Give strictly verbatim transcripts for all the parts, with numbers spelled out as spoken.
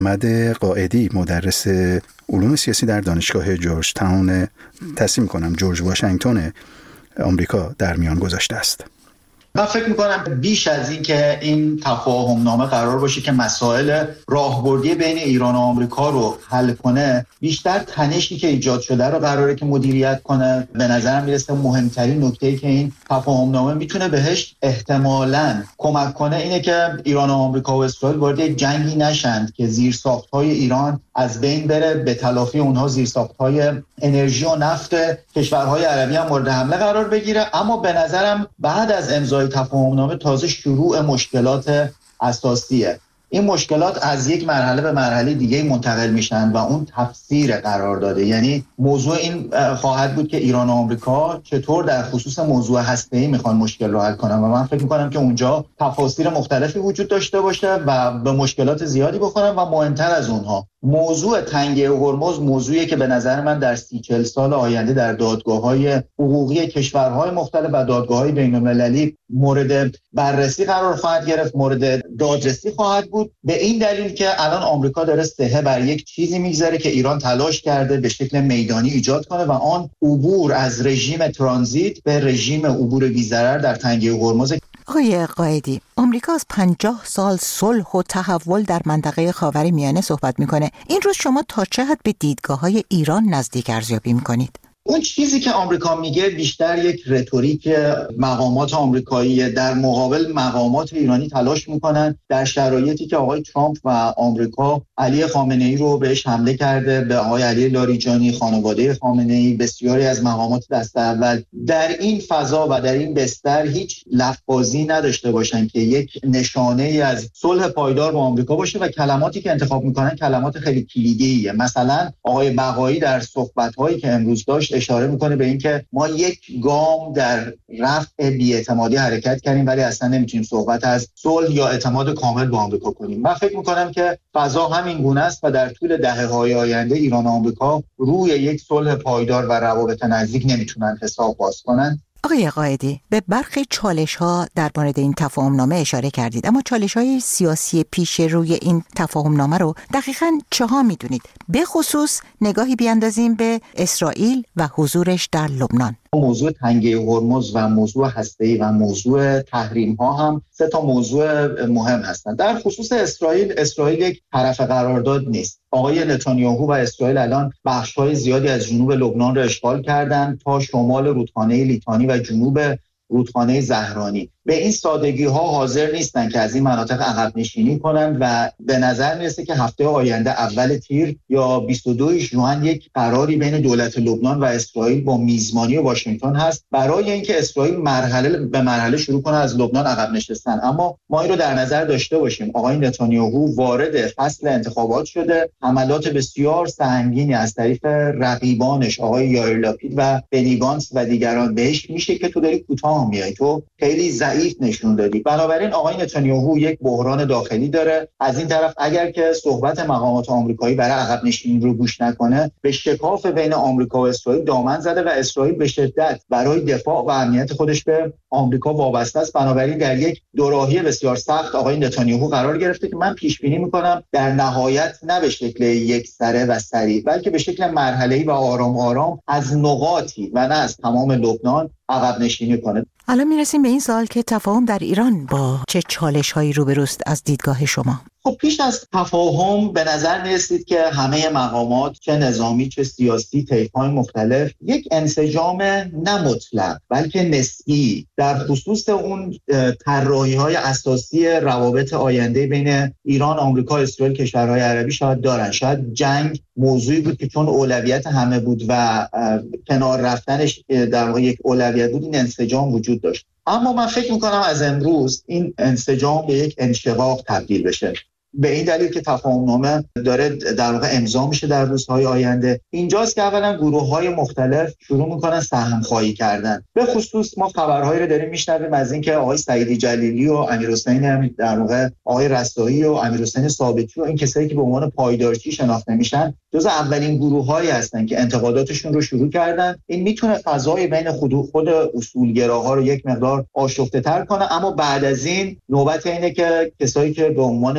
محمد قائدی، مدرس علوم سیاسی در دانشگاه جورج تاون، تصمیم کنم جورج واشنگتن آمریکا در میان گذاشته است. من فکر میکنم بیش از این که این تفاهم نامه قرار باشه که مسائل راهبردی بین ایران و آمریکا رو حل کنه، بیشتر تنشی که ایجاد شده رو قراره که مدیریت کنه. به نظرم میرسه مهمترین نکته‌ای که این تفاهم نامه میتونه بهش احتمالاً کمک کنه اینه که ایران و آمریکا و اسرائیل وارد جنگی نشند که زیرساخت‌های ایران از بین بره، به تلافی اونها زیرساخت‌های انرژی و نفت کشورهای عربی هم مورد حمله قرار بگیره. اما به نظرم بعد از امضای تفاهم نامه تازه شروع مشکلات اساسیه. این مشکلات از یک مرحله به مرحله دیگه منتقل میشن و اون تفسیر قرار داده. یعنی موضوع این خواهد بود که ایران و آمریکا چطور در خصوص موضوع هسته‌ای میخوان مشکل رو حل کنن و من فکر میکنم که اونجا تفاسیر مختلفی وجود داشته باشه و به مشکلات زیادی بخورن و مهمتر از اونها موضوع تنگه هرمز موضوعی که به نظر من در سی چهل سال آینده در دادگاه‌های حقوقی کشورهای مختلف و دادگاه‌های بین‌المللی مورد بررسی قرار خواهد گرفت، مورد دادرسی خواهد بود، به این دلیل که الان آمریکا داره سهه بر یک چیزی میگذاره که ایران تلاش کرده به شکل میدانی ایجاد کنه و آن عبور از رژیم ترانزیت به رژیم عبور بی‌ضرر در تنگه هرمز. آقای قائدی، آمریکا از پنجاه سال صلح و تحول در منطقه خاورمیانه صحبت میکنه. این روز شما تا چه حد به دیدگاه‌های ایران نزدیک ارزیابی میکنید؟ اون چیزی که آمریکا میگه بیشتر یک رتوریک مقامات آمریکایی در مقابل مقامات ایرانی تلاش میکنن در شرایطی که آقای ترامپ و آمریکا علی خامنه‌ای رو بهش حمله کرده، به آقای علی لاریجانی، خانواده خامنه‌ای، بسیاری از مقامات دست اول در این فضا و در این بستر هیچ لفظی نداشته باشن که یک نشانه ای از صلح پایدار با آمریکا باشه و کلماتی که انتخاب میکنن کلمات خیلی کلیدیه. مثلا آقای بقایی در صحبت‌هایی که امروز داشت اشاره میکنه به این که ما یک گام در رفع بی‌اعتمادی حرکت کردیم ولی اصلا نمیتونیم صحبت از صلح یا اعتماد کامل با آمریکا کنیم. من فکر میکنم که فضا همین گونه است و در طول دهه‌های آینده ایران و آمریکا روی یک صلح پایدار و روابط نزدیک نمیتونن حساب باز کنن. آقای قائدی، به برخی چالش‌ها در مورد این تفاهم‌نامه اشاره کردید، اما چالش‌های سیاسی پیش روی این تفاهم‌نامه رو دقیقاً چه ها می‌دونید؟ به خصوص نگاهی بیاندازیم به اسرائیل و حضورش در لبنان. موضوع تنگه هرمز و موضوع هسته‌ای و موضوع تحریم‌ها هم سه تا موضوع مهم هستند. در خصوص اسرائیل، اسرائیل یک طرف قرارداد نیست. آقای نتانیاهو و اسرائیل الان بخش‌های زیادی از جنوب لبنان را اشغال کردند تا شمال رودخانه لیتانی و جنوب رودخانه زهرانی. به این سادگی ها حاضر نیستن که از این مناطق عقب نشینی کنند و به نظر میرسه که هفته آینده اول تیر یا بیست و دو ژوئن یک قراری بین دولت لبنان و اسرائیل با میزبانی واشنگتن هست برای اینکه اسرائیل مرحله به مرحله شروع کنه از لبنان عقب نشستن. اما ما این رو در نظر داشته باشیم، آقای نتانیاهو وارد فصل انتخابات شده، حملات بسیار سنگینی از طریق رقیبانش آقای یائیر لاپید و بنی گانتز و دیگران بهش میشه که تو داری کوتاه میای، تو خیلی ضعیف نشون دادی. بنابراین آقای نتانیاهو یک بحران داخلی داره. از این طرف اگر که صحبت مقامات آمریکایی برای عقب نشینی رو گوش نکنه، به شکاف بین آمریکا و اسرائیل دامن زده و اسرائیل به شدت برای دفاع و امنیت خودش به آمریکا وابسته است. بنابراین در یک دوراهی بسیار سخت آقای نتانیاهو قرار گرفته که من پیش بینی می‌کنم در نهایت نه به شکل یک سره و سریع، بلکه به شکل مرحله‌ای و آرام آرام از نقاطی و نه از تمام لبنان عقب نشینی کنه. الان میرسیم به این سوال که تفاهم در ایران با چه چالش‌هایی روبروست از دیدگاه شما؟ خب پیش از تفاهم به نظر می‌رسید که همه مقامات چه نظامی چه سیاسی طیف‌های مختلف یک انسجام نه مطلق بلکه نسبی در خصوص اون طراحی‌های اساسی روابط آینده بین ایران، آمریکا، اسرائیل، کشورهای عربی شاید دارن. شاید جنگ موضوعی بود که چون اولویت همه بود و کنار رفتنش در واقع یک اولویت بود، این انسجام وجود داشت. اما من فکر می‌کنم از امروز این انسجام به یک انشقاق تبدیل بشه. به این دلیل که تفاهم‌نامه داره در واقع امضا میشه در روزهای آینده. اینجاست که اولا گروه‌های مختلف شروع میکنن سهم‌خواهی کردن. به خصوص ما خبرهایی رو داریم میشنویم از اینکه آقای سعیدی جلیلی و امیرحسین در واقع آقای رستاحی و امیرحسین ثابتی و این کسایی که به عنوان پایدارچی شناخته میشن جز اولین گروه‌هایی هستن که انتقاداتشون رو شروع کردن. این میتونه فضای بین خود خود اصولگراها رو یک مقدار آشفته‌تر کنه، اما بعد از این نوبت اینه که کسایی که به عنوان روزن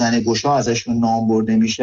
روزنه گشا ازشون نام برده میشه